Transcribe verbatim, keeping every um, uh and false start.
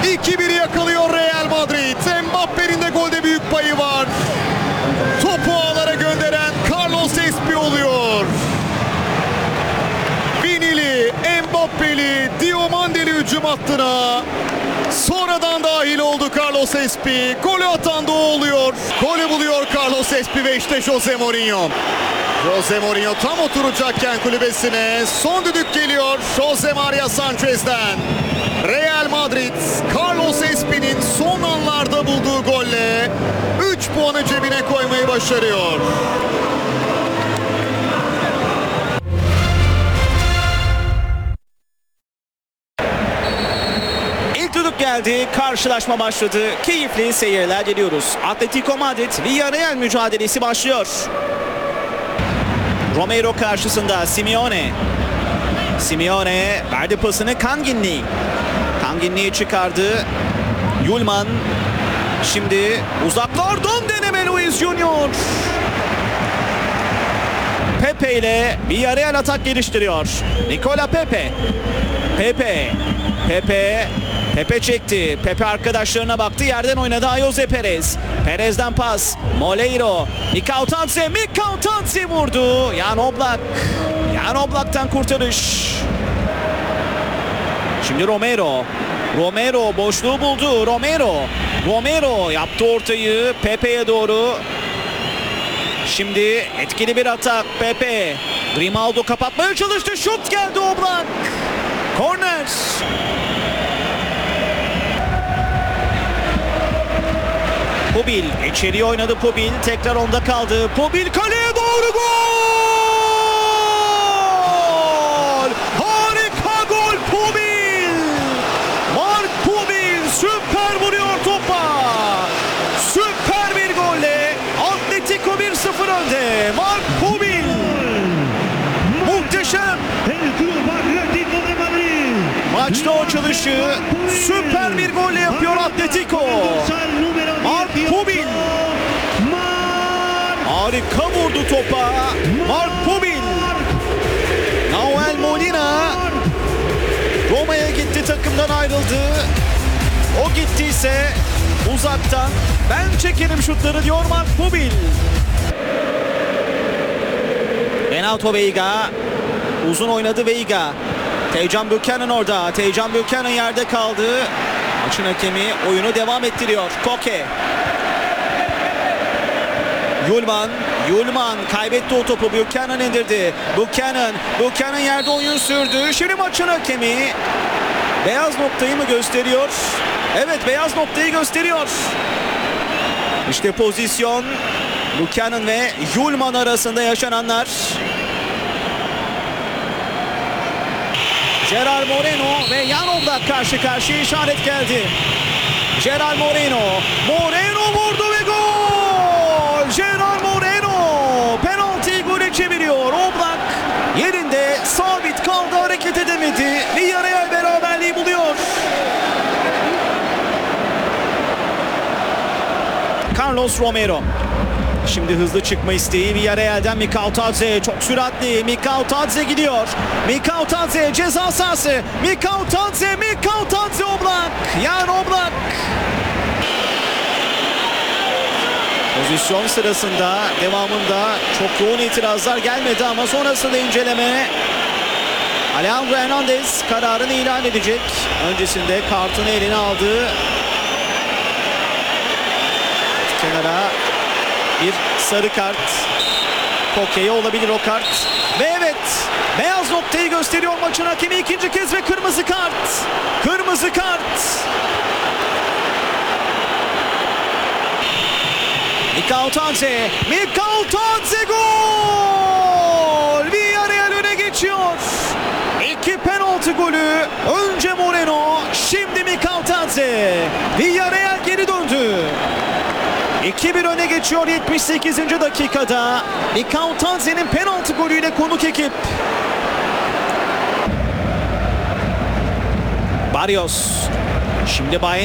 iki bir yakalıyor Real Madrid. Mbappe'nin de golde büyük payı var. Topu ağlara gönderen Carlos Espi oluyor. Vinili, Mbappe'li, Diomandeli hücum hattına sonradan dahil oldu Carlos Espi. Golü atan da o oluyor. Golü buluyor Carlos Espi ve işte Jose Mourinho. Jose Mourinho tam oturacakken kulübesine son düdük geliyor Jose Maria Sanchez'den. Real Madrid, Carlos Espi'nin son anlarda bulduğu golle üç puanı cebine koymayı başarıyor. İlk düdük geldi, karşılaşma başladı. Keyifli seyirler geliyoruz. Atletico Madrid Villarreal mücadelesi başlıyor. Romero karşısında Simeone. Simeone verdi pasını Kanginli. Kanginli'yi çıkardı. Yulman. Şimdi uzaklardan deneme Luis Junior. Pepe ile Villarreal atak geliştiriyor. Nicola Pepe. Pepe. Pepe. Pepe çekti. Pepe arkadaşlarına baktı. Yerden oynadı Jose Perez. Perez'den pas. Moleiro. Mikautadze. Mikautadze vurdu. Jan Oblak. Jan Oblak'tan kurtarış. Şimdi Romero. Romero boşluğu buldu. Romero. Romero yaptı ortayı Pepe'ye doğru. Şimdi etkili bir atak. Pepe. Grimaldo kapatmaya çalıştı. Şut geldi Oblak. Korner. Pubil içeriye oynadı Pubil. Tekrar onda kaldı. Pubil kaleye doğru gol! Harika gol Pubil! Mark Pubil süper vuruyor topa. Süper bir golle Atletico bir sıfır önde. Mark Pubil. Muhteşem. Maçta o çalışı süper bir golle yapıyor Atletico. Mark Pubil. Harika vurdu topa. Mark Pubil. Nahuel Molina. Roma'ya gitti, takımdan ayrıldı. O gittiyse uzaktan ben çekerim şutları diyor Mark Pubil. Renato Veiga. Uzun oynadı Veiga. Tejan Buchanan orada. Tejan Buchanan yerde kaldı. Maçın hakemi oyunu devam ettiriyor. Koke. Yulman. Yulman kaybetti o topu. Buchanan indirdi. Buchanan. Buchanan yerde oyun sürdü. Şimdi maçın hakemi beyaz noktayı mı gösteriyor? Evet, beyaz noktayı gösteriyor. İşte pozisyon. Buchanan ve Yulman arasında yaşananlar. Gerard Moreno ve Jan Oblak karşı karşıya, işaret geldi. Gerard Moreno. Moreno vurdu ve gol! Gerard Moreno penaltıyı gole çeviriyor. Oblak yerinde sabit kaldı, hareket edemedi. Villarreal beraberliği buluyor. Carlos Romero. Şimdi hızlı çıkma isteği Villarreal'den. Mikautadze çok süratli. Mikautadze gidiyor. Mikautadze ceza sahası. Mikautadze, Mikautadze Oblak. Jan Oblak. Pozisyon sırasında devamında çok yoğun itirazlar gelmedi ama sonrasında inceleme. Alejandro Hernandez kararını ilan edecek. Öncesinde kartını eline aldı. Kenara bir sarı kart. Koke'ye olabilir o kart. Ve evet, beyaz noktayı gösteriyor maçın hakemi ikinci kez ve kırmızı kart. Kırmızı kart. Mikautadze. Mikautadze gol! Villarreal öne geçiyor. İki penaltı golü. Önce Moreno, şimdi Mikautadze. Villarreal geri döndü. iki bir öne geçiyor yetmiş sekizinci dakikada. Mikautadze'nin penaltı golüyle konuk ekip. Barrios. Şimdi Bayern